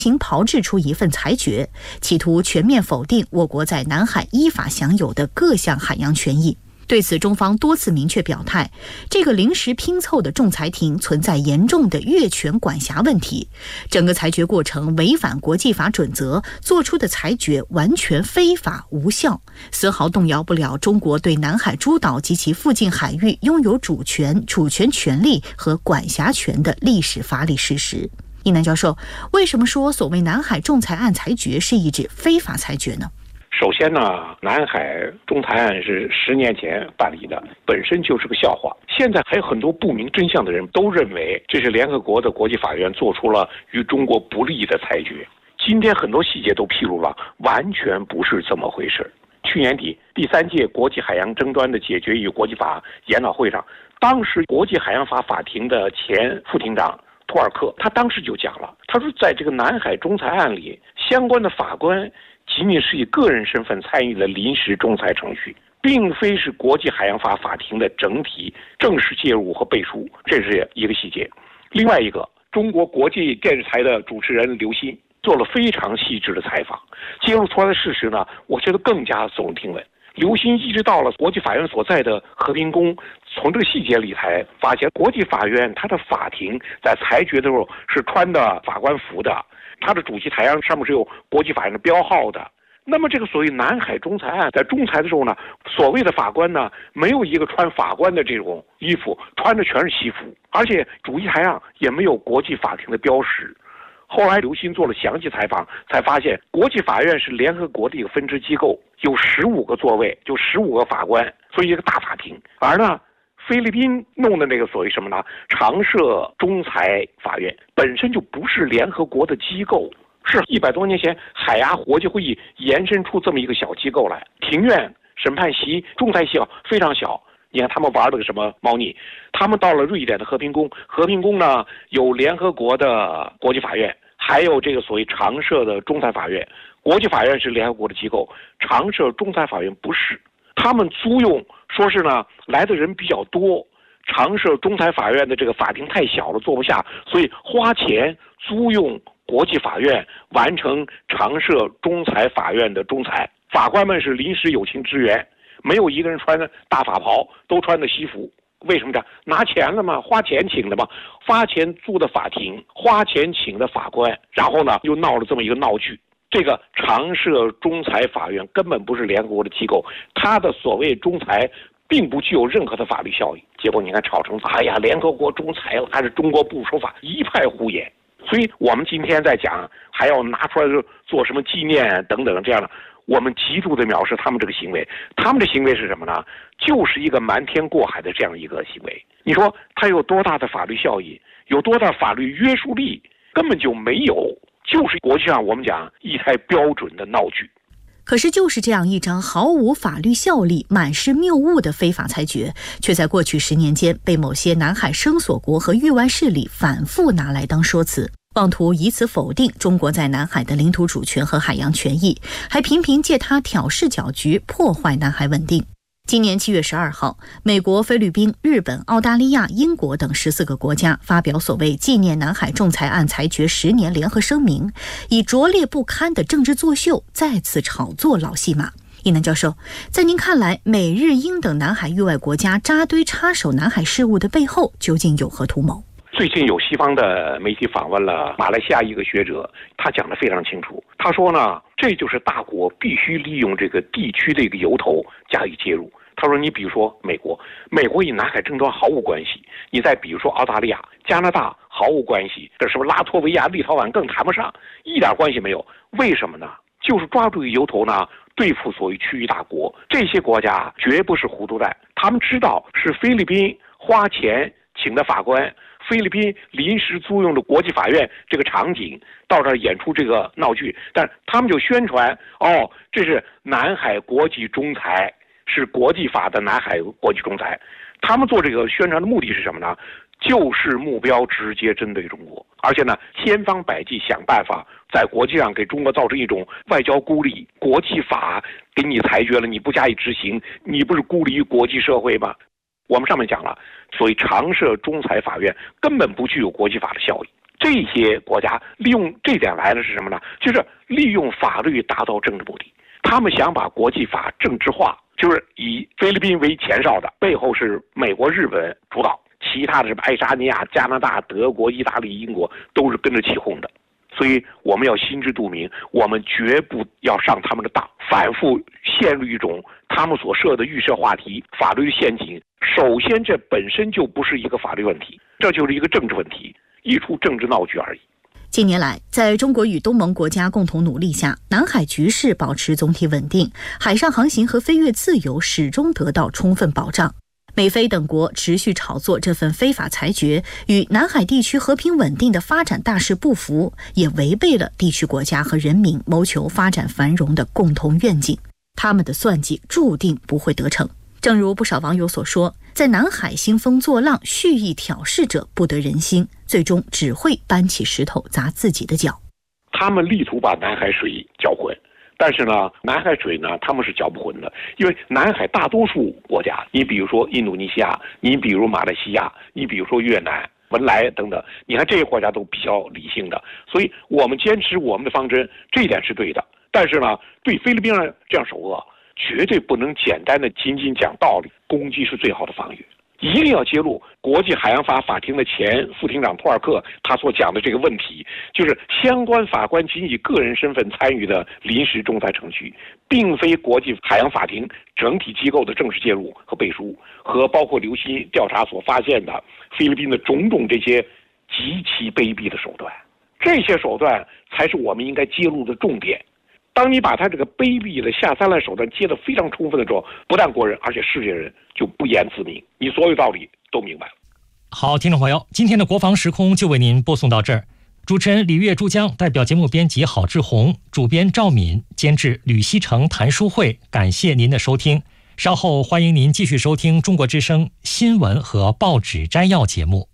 行炮制出一份裁决，企图全面否定我国在南海依法享有的各项海洋权益。对此，中方多次明确表态，这个临时拼凑的仲裁庭存在严重的越权管辖问题，整个裁决过程违反国际法准则，做出的裁决完全非法无效，丝毫动摇不了中国对南海诸岛及其附近海域拥有主权权利和管辖权的历史法理事实。易南教授，为什么说所谓南海仲裁案裁决是一纸非法裁决呢？ 首先呢，南海仲裁案是10年前办理的，本身就是个笑话。现在还有很多不明真相的人都认为这是联合国的国际法院做出了与中国不利的裁决。今天很多细节都披露了，完全不是这么回事。去年底第3届国际海洋争端的解决与国际法研讨会上，当时国际海洋法法庭的前副庭长托尔克，他当时就讲了，他说在这个南海仲裁案里，相关的法官仅仅是以个人身份参与了临时仲裁程序，并非是国际海洋法法庭的整体正式介入和背书，这是一个细节。另外一个，中国国际电视台的主持人刘鑫做了非常细致的采访，揭露出来的事实呢，我觉得更加耸人听闻。刘鑫一直到了国际法院所在的和平宫，从这个细节里才发现，国际法院它的法庭在裁决的时候是穿的法官服的，它的主席台上面是有国际法院的标号的。那么这个所谓南海仲裁案在仲裁的时候呢，所谓的法官呢，没有一个穿法官的这种衣服，穿的全是西服，而且主席台上也没有国际法庭的标识。后来刘鑫做了详细采访，才发现国际法院是联合国的一个分支机构，有15个座位，就15个法官，所以一个大法庭。而呢，菲律宾弄的那个所谓什么呢？常设仲裁法院本身就不是联合国的机构，是100多年前海牙国际会议延伸出这么一个小机构来。庭院、审判席、仲裁席非常小。你看他们玩了个什么猫腻？他们到了瑞典的和平宫，和平宫呢有联合国的国际法院，还有这个所谓常设的仲裁法院。国际法院是联合国的机构，常设仲裁法院不是。他们租用说是呢来的人比较多，常设仲裁法院的这个法庭太小了，坐不下，所以花钱租用国际法院完成常设仲裁法院的仲裁。法官们是临时友情支援，没有一个人穿的大法袍，都穿的西服。为什么这样？拿钱了嘛，花钱请的嘛，花钱租的法庭，花钱请的法官，然后呢又闹了这么一个闹剧。这个常设仲裁法院根本不是联合国的机构，它的所谓仲裁并不具有任何的法律效益。结果你看吵成，哎呀，联合国仲裁了，还是中国不守法，一派胡言。所以我们今天在讲，还要拿出来做什么纪念等等这样的，我们极度的藐视他们这个行为。他们的行为是什么呢？就是一个瞒天过海的这样一个行为。你说它有多大的法律效益，有多大法律约束力？根本就没有，就是国际上我们讲一台标准的闹剧。 可是就是这样一张毫无法律效力、满是谬误的非法裁决，却在过去10年间被某些南海声索国和域外势力反复拿来当说辞，妄图以此否定中国在南海的领土主权和海洋权益，还频频借它挑事搅局，破坏南海稳定。今年7月12号，美国、菲律宾、日本、澳大利亚、英国等14个国家发表所谓纪念南海仲裁案裁决10年联合声明，以拙劣不堪的政治作秀再次炒作老戏码。易南教授，在您看来，美日英等南海域外国家扎堆插手南海事务的背后究竟有何图谋？ 最近有西方的媒体访问了马来西亚一个学者，他讲得非常清楚。他说呢，这就是大国必须利用这个地区的一个由头加以介入。他说，你比如说美国与南海争端毫无关系；你再比如说澳大利亚、加拿大毫无关系，这什么拉脱维亚、立陶宛更谈不上，一点关系没有。为什么呢？就是抓住由头呢，对付所谓区域大国。这些国家绝不是糊涂蛋，他们知道是菲律宾花钱请的法官，菲律宾临时租用的国际法院这个场景到这儿演出这个闹剧，但他们就宣传这是南海国际仲裁，是国际法的南海国际仲裁。他们做这个宣传的目的是什么呢？就是目标直接针对中国，而且呢，千方百计想办法在国际上给中国造成一种外交孤立。国际法给你裁决了，你不加以执行，你不是孤立于国际社会吗？我们上面讲了，所谓常设仲裁法院根本不具有国际法的效益。 这些国家利用这点来的是什么呢？就是利用法律达到政治目的。他们想把国际法政治化，就是以菲律宾为前哨的，背后是美国、日本主导，其他的什么爱沙尼亚、加拿大、德国、意大利、英国都是跟着起哄的。所以我们要心知肚明，我们绝不要上他们的当，反复陷入一种他们所设的预设话题、法律的陷阱。首先，这本身就不是一个法律问题，这就是一个政治问题，一出政治闹剧而已。 近年来，在中国与东盟国家共同努力下，南海局势保持总体稳定，海上航行和飞越自由始终得到充分保障。美菲等国持续炒作这份非法裁决，与南海地区和平稳定的发展大势不符，也违背了地区国家和人民谋求发展繁荣的共同愿景。他们的算计注定不会得逞。正如不少网友所说，在南海兴风作浪、蓄意挑事者不得人心，最终只会搬起石头砸自己的脚。 他们力图把南海水搅浑，但是呢，南海水呢，他们是搅不浑的，因为南海大多数国家，你比如说印度尼西亚，你比如马来西亚，你比如说越南、文莱等等，你看这些国家都比较理性的，所以我们坚持我们的方针，这一点是对的。但是呢，对菲律宾人这样首恶，绝对不能简单的仅仅讲道理，攻击是最好的防御。一定要揭露国际海洋法法庭的前副庭长托尔克他所讲的这个问题，就是相关法官仅以个人身份参与的临时仲裁程序，并非国际海洋法庭整体机构的正式介入和背书，和包括刘希调查所发现的菲律宾的种种这些极其卑鄙的手段，这些手段才是我们应该揭露的重点。当你把他这个卑鄙的下三滥手段揭得非常充分的时候，不但国人，而且世界人就不言自明，你所有道理都明白了。 好，听众朋友，今天的国防时空就为您播送到这儿。主持人李月、珠江，代表节目编辑郝志红，主编赵敏，监制吕希成、谭书慧，感谢您的收听。稍后欢迎您继续收听中国之声新闻和报纸摘要节目。